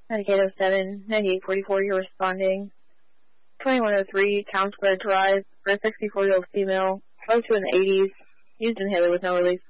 9807, 9844, you're responding. 2103, Town Square Drive, for a 64-year-old female, spoke to in the 80s, used inhaler with no release.